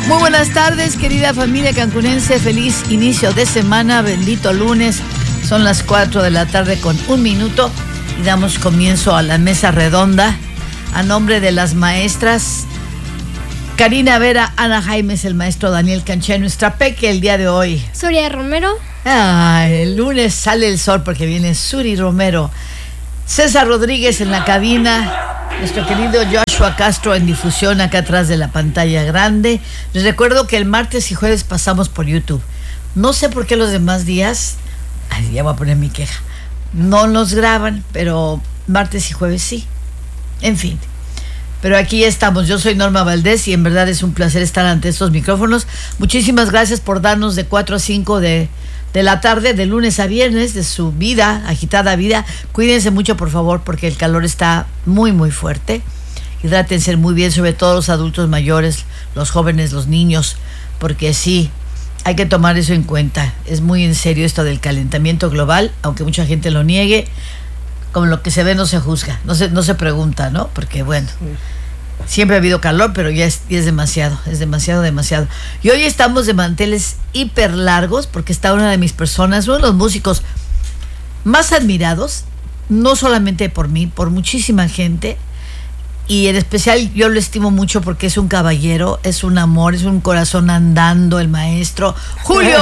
Muy buenas tardes, querida familia cancunense. Feliz inicio de semana, bendito lunes. Son las 4 de la tarde con 1 minuto y damos comienzo a la mesa redonda. A nombre de las maestras Karina Vera, Ana Jaimes, el maestro Daniel Canché, nuestra peque el día de hoy. Surya Romero. El lunes sale el sol porque viene Suri Romero. César Rodríguez en la cabina. Nuestro querido Joshua Castro en difusión acá atrás de la pantalla grande. Les recuerdo que el martes y jueves pasamos por YouTube. No sé por qué los demás días, ya voy a poner mi queja, no nos graban, pero martes y jueves sí. En fin. Pero aquí estamos. Yo soy Norma Valdés y en verdad es un placer estar ante estos micrófonos. Muchísimas gracias por darnos de 4 a 5 de la tarde, de lunes a viernes, de su vida, agitada vida. Cuídense mucho, por favor, porque el calor está muy, muy fuerte. Hidrátense muy bien, sobre todo los adultos mayores, los jóvenes, los niños, porque sí, hay que tomar eso en cuenta. Es muy en serio esto del calentamiento global, aunque mucha gente lo niegue. Como lo que se ve no se juzga, no se pregunta, ¿no? Porque bueno, siempre ha habido calor, pero ya es demasiado, es demasiado. Y hoy estamos de manteles hiper largos porque está una de mis personas, uno de los músicos más admirados, no solamente por mí, por muchísima gente. Y en especial yo lo estimo mucho porque es un caballero, es un amor, es un corazón andando, el maestro Julio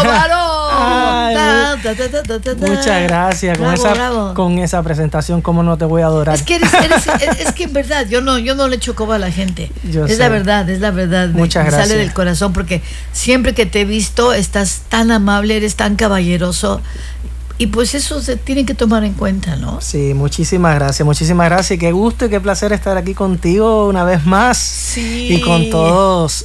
Barón. Muchas gracias. Bravo. Con esa presentación, ¿cómo no te voy a adorar? Es que es que en verdad, yo no le echo coba a la gente. Es la verdad. Muchas gracias. Sale del corazón porque siempre que te he visto estás tan amable, eres tan caballeroso. Y pues eso se tiene que tomar en cuenta, ¿no? Sí, muchísimas gracias. Y qué gusto y qué placer estar aquí contigo una vez más. Sí. Y con toda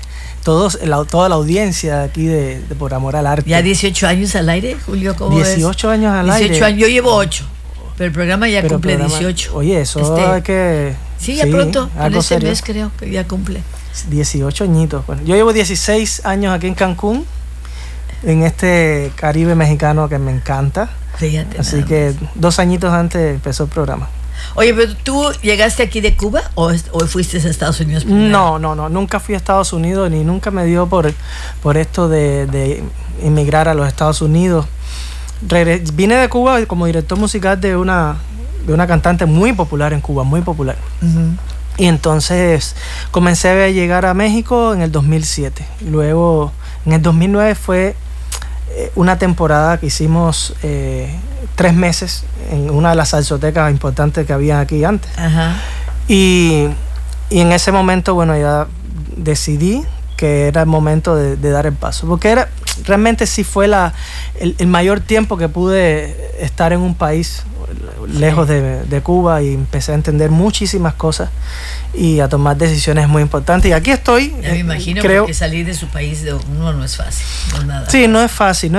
la audiencia aquí de Por Amor al Arte. ¿Ya 18 años al aire, Julio? ¿Cómo 18 años al 18 aire. años, yo llevo 8, pero el programa ya cumple 18. Oye, eso hay que... Sí, ya pronto, en este serio. mes creo que ya cumple. 18 añitos. Bueno, yo llevo 16 años aquí en Cancún, en este Caribe mexicano que me encanta. Fíjate. Así que 2 añitos antes empezó el programa. Oye, pero ¿tú llegaste aquí de Cuba o fuiste a Estados Unidos primero? No, nunca fui a Estados Unidos ni nunca me dio por esto de emigrar a los Estados Unidos. Vine de Cuba como director musical de una cantante muy popular en Cuba, muy popular. Uh-huh. Y entonces comencé a llegar a México en el 2007. Luego, en el 2009 fue una temporada que hicimos 3 meses en una de las salsotecas importantes que había aquí antes. Uh-huh. Y en ese momento, bueno, ya decidí que era el momento de dar el paso. Porque realmente sí fue el mayor tiempo que pude estar en un país lejos de Cuba, y empecé a entender muchísimas cosas y a tomar decisiones muy importantes. Y aquí estoy. Ya me imagino, creo, porque salir de su país de uno no es fácil. No es nada. Sí, no es fácil.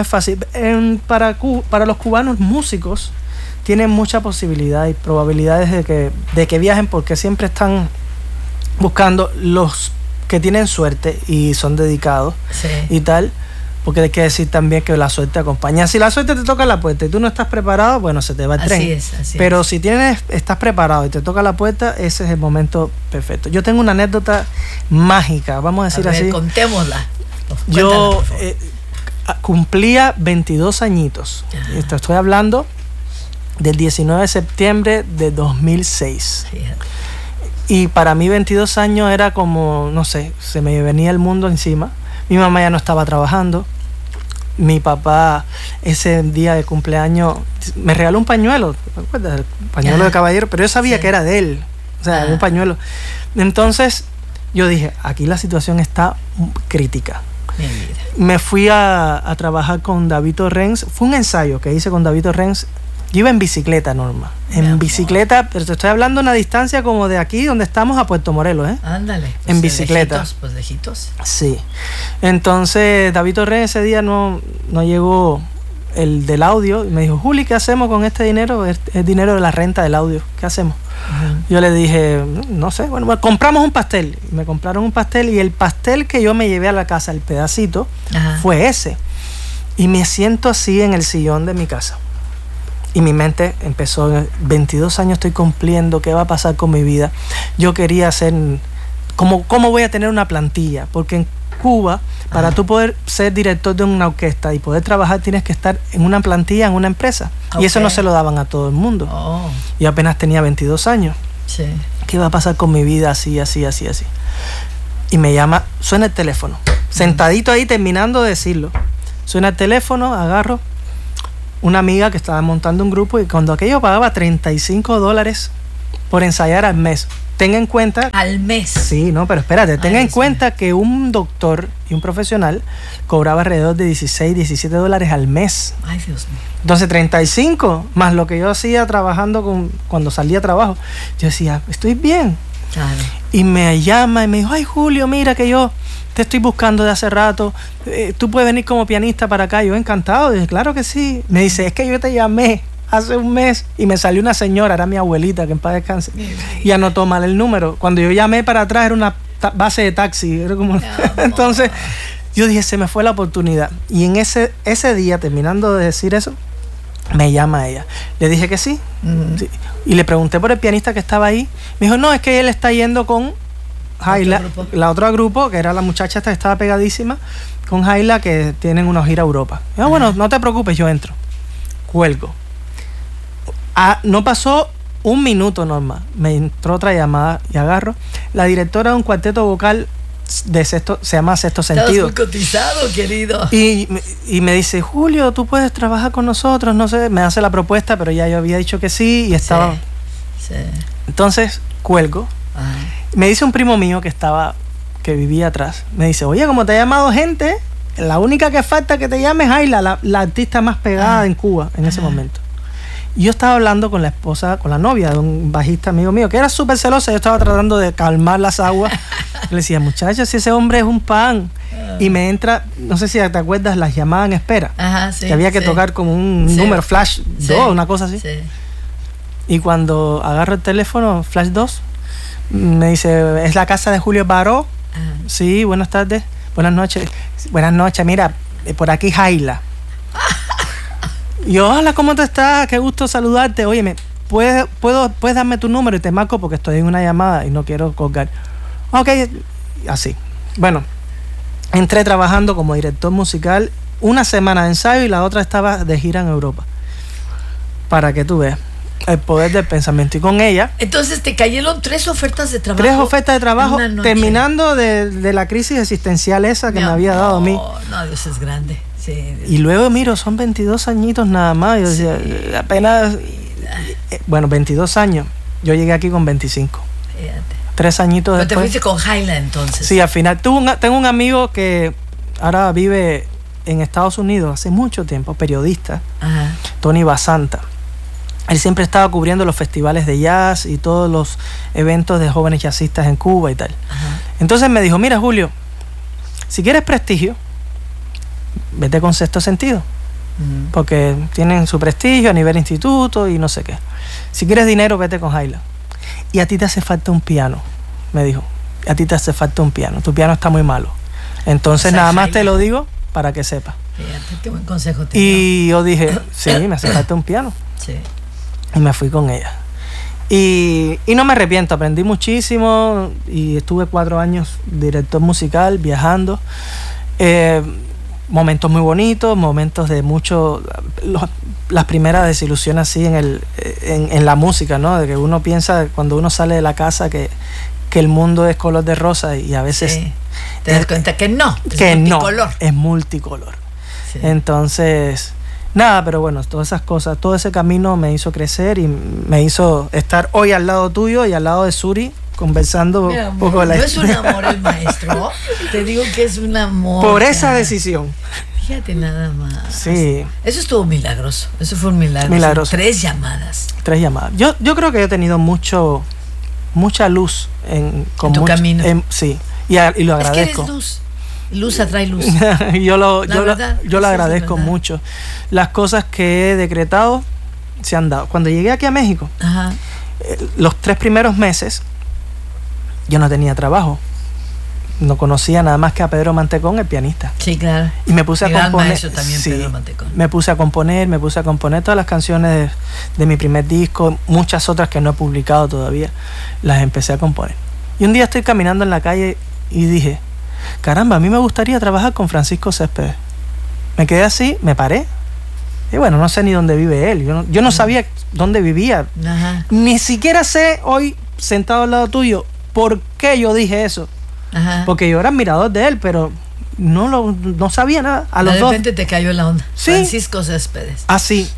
Para los cubanos músicos tienen mucha posibilidad y probabilidades de que viajen, porque siempre están buscando los que tienen suerte y son dedicados, sí, y tal. Porque hay que decir también que la suerte acompaña. Si la suerte te toca la puerta y tú no estás preparado, bueno, se te va el tren. Así Pero es. Si estás preparado y te toca la puerta, ese es el momento perfecto. Yo tengo una anécdota mágica, vamos a decir así. Contémosla. Yo cumplía 22 añitos. Estoy hablando del 19 de septiembre de 2006. Fíjate. Y para mí 22 años era como, no sé, se me venía el mundo encima. Mi mamá ya no estaba trabajando. Mi papá ese día de cumpleaños me regaló un pañuelo, ¿te acuerdas? El pañuelo de caballero, pero yo sabía que era de él, o sea, un pañuelo. Entonces yo dije, aquí la situación está crítica. Me fui a trabajar con David Torrens. Fue un ensayo que hice con David Torrens. Yo iba en bicicleta, Norma. En bicicleta, pero te estoy hablando de una distancia como de aquí, donde estamos, a Puerto Morelos, ¿eh? Ándale. Pues en bicicleta. Lejitos. Sí. Entonces, David Torres ese día no llegó el del audio y me dijo, Juli, ¿qué hacemos con este dinero? Es dinero de la renta del audio. ¿Qué hacemos? Uh-huh. Yo le dije, no sé, bueno, compramos un pastel. Me compraron un pastel y el pastel que yo me llevé a la casa, el pedacito, uh-huh, fue ese. Y me siento así en el sillón de mi casa. Y mi mente empezó, 22 años estoy cumpliendo, ¿qué va a pasar con mi vida? Yo quería hacer, ¿cómo voy a tener una plantilla? Porque Cuba, para tú poder ser director de una orquesta y poder trabajar, tienes que estar en una plantilla, en una empresa. Y eso no se lo daban a todo el mundo. Yo apenas tenía 22 años. Sí. ¿Qué va a pasar con mi vida así, así, así, así? Y me llama, suena el teléfono. Sentadito ahí terminando de decirlo. Suena el teléfono, agarro una amiga que estaba montando un grupo y cuando aquello pagaba $35 por ensayar al mes. Tenga en cuenta... ¿Al mes? Sí, no, pero espérate. Tenga en cuenta que un doctor y un profesional cobraba alrededor de $16, $17 al mes. Ay, Dios mío. Entonces 35 más lo que yo hacía trabajando cuando salía a trabajo. Yo decía, estoy bien. Claro. Y me llama y me dijo, ay Julio, mira que yo te estoy buscando de hace rato. ¿Tú puedes venir como pianista para acá? Yo encantado. Dije, claro que sí. Me dice, es que yo te llamé hace un mes y me salió una señora, era mi abuelita, que en paz descanse, y anotó mal el número. Cuando yo llamé para atrás era una base de taxi, era como... Entonces yo dije, se me fue la oportunidad. Y en ese día, terminando de decir eso, me llama ella. Le dije que sí. Sí. Y le pregunté por el pianista que estaba ahí. Me dijo, no, es que él está yendo con Jaila, la otra grupo, que era la muchacha esta que estaba pegadísima, con Jaila, que tienen una gira a Europa. Y yo, bueno, no te preocupes, yo entro. Cuelgo. No pasó un minuto, Norma. Me entró otra llamada y agarro. La directora de un cuarteto vocal de sexto, se llama Sexto Sentido. Estás muy cotizado, querido. Y me dice, Julio, tú puedes trabajar con nosotros, no sé. Me hace la propuesta, pero ya yo había dicho que sí y estaba... Sí. Entonces, cuelgo. Me dice un primo mío que vivía atrás. Me dice, oye, como te ha llamado gente, la única que falta que te llame es Ayla, la artista más pegada en Cuba en ese momento. Y yo estaba hablando con la esposa, con la novia de un bajista amigo mío, que era súper celosa. Yo estaba tratando de calmar las aguas. Le decía, muchacha, si ese hombre es un pan. Y me entra, no sé si te acuerdas, las llamadas en espera. Ajá, sí, que había que tocar como un número, flash 2, una cosa así. Sí. Y cuando agarro el teléfono, flash 2, me dice, ¿es la casa de Julio Baró? Sí, buenas tardes. Buenas noches. Buenas noches, mira, por aquí Jaila. Y yo, hola, ¿cómo te estás? Qué gusto saludarte. Óyeme, ¿puedes darme tu número y te marco porque estoy en una llamada y no quiero colgar? Ok, así. Bueno, entré trabajando como director musical una semana de ensayo y la otra estaba de gira en Europa. Para que tú veas el poder del pensamiento. Y con ella... Entonces te cayeron 3 ofertas de trabajo. 3 ofertas de trabajo, terminando de la crisis existencial esa que me había dado a mí. No, Dios es grande. Sí, y luego miro, son 22 añitos nada más. Yo decía, apenas... Bueno, 22 años. Yo llegué aquí con 25. Fíjate. 3 añitos después. Pero te fuiste con Jaila entonces. Sí, al final. Tengo un amigo que ahora vive en Estados Unidos hace mucho tiempo, periodista. Ajá. Tony Basanta. Él siempre estaba cubriendo los festivales de jazz y todos los eventos de jóvenes jazzistas en Cuba y tal. Ajá. Entonces me dijo, mira Julio, si quieres prestigio, vete con Sexto Sentido, porque tienen su prestigio a nivel instituto y no sé qué. Si quieres dinero, vete con Jaila. Y a ti te hace falta un piano, me dijo. A ti te hace falta un piano, tu piano está muy malo. Entonces nada más te lo digo para que sepas. Fíjate, qué buen consejo te Y yo dije, sí, me hace falta un piano. Sí. Y me fui con ella. Y no me arrepiento, aprendí muchísimo y estuve 4 años director musical, viajando. Momentos muy bonitos, momentos de mucho... las primeras desilusiones así en la música, ¿no? De que uno piensa cuando uno sale de la casa que el mundo es color de rosa y a veces... Sí. Te das cuenta que no, es multicolor. Es multicolor. Sí. Entonces... Nada, pero bueno, todas esas cosas, todo ese camino me hizo crecer y me hizo estar hoy al lado tuyo y al lado de Suri conversando un poco de la historia. No es un amor el maestro, te digo que es un amor. Por esa decisión. Fíjate nada más. Sí. Eso estuvo milagroso, eso fue un milagro. Milagroso. 3 llamadas. 3 llamadas. Yo creo que he tenido mucha luz en tu camino. Sí, y lo agradezco. Es que eres luz. Luz atrae luz. yo lo agradezco mucho. Las cosas que he decretado se han dado. Cuando llegué aquí a México, los 3 primeros meses, yo no tenía trabajo. No conocía nada más que a Pedro Mantecón, el pianista. Sí, claro. Y me puse a componer. También, sí, Pedro Mantecón. Me puse a componer todas las canciones de mi primer disco, muchas otras que no he publicado todavía, las empecé a componer. Y un día estoy caminando en la calle y dije, caramba, a mí me gustaría trabajar con Francisco Céspedes. Me quedé así, me paré. Y bueno, no sé ni dónde vive él. Yo no sabía dónde vivía. Ajá. Ni siquiera sé hoy, sentado al lado tuyo, por qué yo dije eso. Ajá. Porque yo era admirador de él, pero no sabía nada. De repente te cayó la onda. Sí. Francisco Céspedes. Así.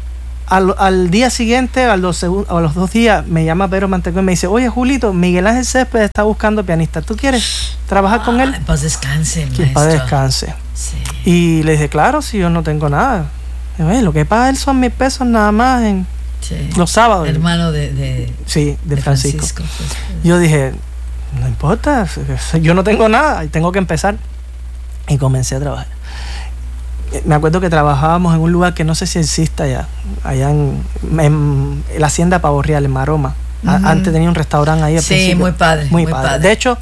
Al día siguiente, a los 2 días, me llama Pedro Mantecón y me dice, oye, Julito, Miguel Ángel Céspedes está buscando pianista. ¿Tú quieres trabajar con él? En paz descanse, maestro. En paz descanse. Sí. Y le dije, claro, si yo no tengo nada. Lo que paga él son 1,000 pesos nada más en los sábados. Hermano de Francisco. Yo dije, no importa, yo no tengo nada y tengo que empezar. Y comencé a trabajar. Me acuerdo que trabajábamos en un lugar que no sé si existe allá en la Hacienda Pavo Real, en Maroma. Antes tenía un restaurante ahí al principio. Sí, muy padre. Muy padre. De hecho,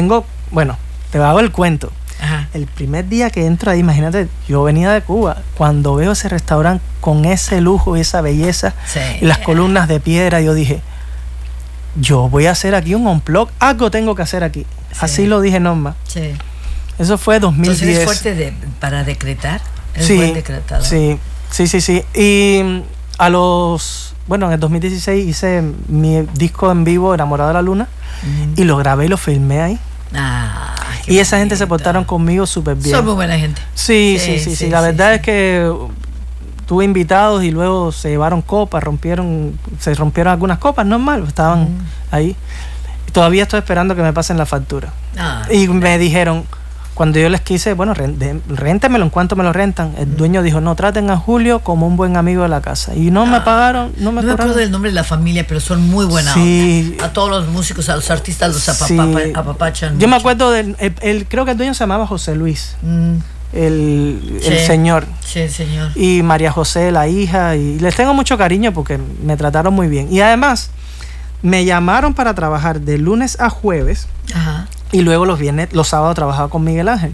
te hago el cuento. Ajá. El primer día que entro ahí, imagínate, yo venía de Cuba, cuando veo ese restaurante con ese lujo y esa belleza, sí, y las columnas de piedra, yo dije, yo voy a hacer aquí un unplug, algo tengo que hacer aquí. Sí. Así lo dije, Norma. Sí. Eso fue 2010. Entonces, ¿eres fuerte para decretar? Sí, buen decretador. Sí. Y en el 2016 hice mi disco en vivo, Enamorado de la Luna, y lo grabé y lo filmé ahí. Y esa gente se portaron conmigo súper bien. Son muy buena gente. Sí. La verdad es que tuve invitados y luego se llevaron copas, se rompieron algunas copas, normal, estaban ahí. Y todavía estoy esperando que me pasen la factura. Y me dijeron, cuando yo les quise, réntemelo, en cuanto me lo rentan, el dueño dijo, no, traten a Julio como un buen amigo de la casa. Y no me pagaron, no me acuerdo del nombre de la familia, pero son muy buena onda. A todos los músicos, a los artistas los apapachan. Yo me acuerdo creo que el dueño se llamaba José Luis, el señor. Sí, el señor. Y María José, la hija, y les tengo mucho cariño porque me trataron muy bien. Y además, me llamaron para trabajar de lunes a jueves. Ajá. Y luego los sábados trabajaba con Miguel Ángel.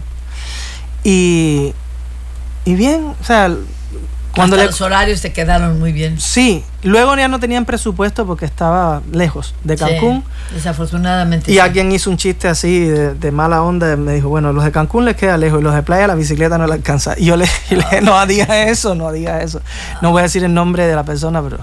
Y bien, o sea, cuando los horarios te quedaron muy bien. Sí, luego ya no tenían presupuesto porque estaba lejos de Cancún. Sí, desafortunadamente. Y alguien hizo un chiste así de mala onda, me dijo, bueno, los de Cancún les queda lejos y los de playa la bicicleta no le alcanza. Y yo le dije, no digas eso. No voy a decir el nombre de la persona, pero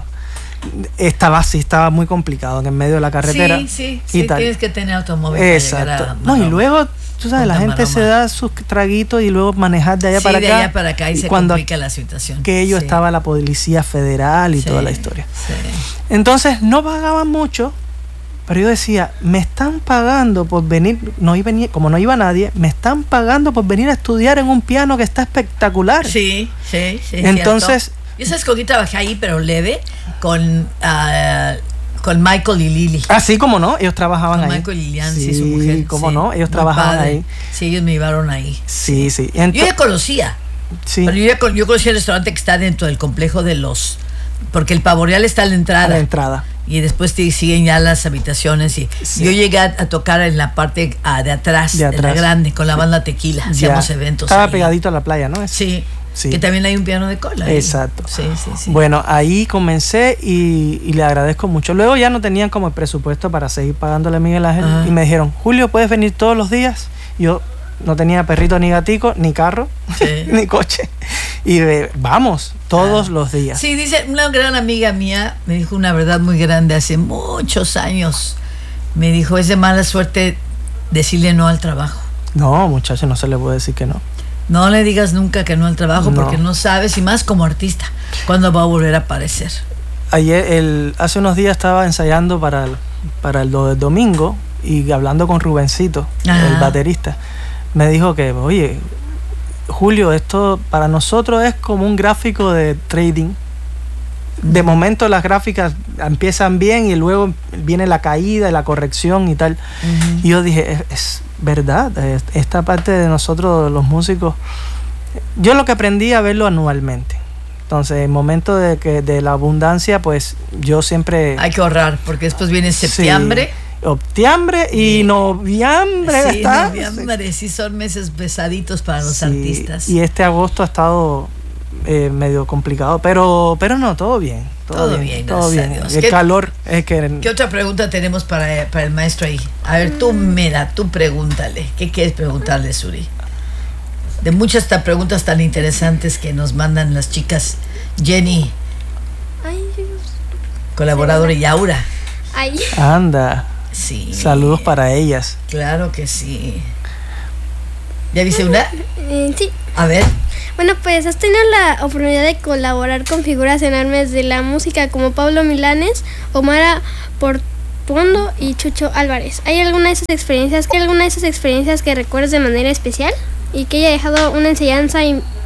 estaba muy complicado en el medio de la carretera. Sí, tienes que tener automóvil. Exacto. Y luego, tú sabes, la gente se da sus traguitos y luego manejar de allá para acá. De allá para acá y se complica la situación. Que ellos estaba la policía federal y toda la historia. Sí. Entonces, no pagaban mucho, pero yo decía, me están pagando por venir, como no iba nadie, me están pagando por venir a estudiar en un piano que está espectacular. Sí. Entonces, yo sabes que aquí trabajé ahí, pero leve, con Michael y Lily. Sí, como no, ellos trabajaban ahí. Michael y Lilian, sí, su mujer. Como no, ellos trabajaban ahí. Sí, ellos me llevaron ahí. Sí. Yo ya conocía. Sí. Pero yo conocía el restaurante que está dentro del complejo de porque el Pavo Real está a la entrada. A la entrada. Y después te siguen ya las habitaciones. Y yo llegué a tocar en la parte de atrás, de la grande, con la banda Tequila. Hacíamos eventos. Estaba pegadito a la playa, ¿no? Sí. Que también hay un piano de cola. Exacto. Sí. Bueno, ahí comencé y le agradezco mucho. Luego ya no tenían como el presupuesto para seguir pagándole a Miguel Ángel. Y me dijeron, Julio, ¿puedes venir todos los días? Yo no tenía perrito ni gatico, ni carro, ni coche. Y vamos, todos los días. Sí, dice una gran amiga mía, me dijo una verdad muy grande hace muchos años. Me dijo, es de mala suerte decirle no al trabajo. No, muchacho, no se le puede decir que no. No le digas nunca que no al trabajo, porque no sabes, y más como artista, cuándo va a volver a aparecer. Hace unos días estaba ensayando para el domingo y hablando con Rubencito, el baterista. Me dijo que, oye, Julio, esto para nosotros es como un gráfico de trading. De momento las gráficas empiezan bien y luego viene la caída y la corrección y tal. Y yo dije, es verdad, esta parte de nosotros los músicos, yo lo que aprendí a verlo anualmente. Entonces, en el momento de la abundancia, pues yo siempre... Hay que ahorrar, porque después viene septiembre. Octubre y noviembre. Sí, noviembre, sí, son meses pesaditos para los artistas. Y este agosto ha estado medio complicado, pero no, todo bien. Todo bien, todo gracias bien. a Dios. El calor es que... ¿Qué otra pregunta tenemos para el maestro ahí? A ver, tú pregúntale. ¿Qué quieres preguntarle, Suri? De muchas preguntas tan interesantes que nos mandan las chicas Jenny, colaboradora, y Aura. Ay. Anda. Sí. Saludos para ellas. Claro que sí. ¿Ya viste una? Sí. A ver. Bueno, pues has tenido la oportunidad de colaborar con figuras enormes de la música como Pablo Milanés, Omar Portuondo y Chucho Álvarez. ¿Hay alguna de esas experiencias que recuerdes de manera especial y que haya dejado una enseñanza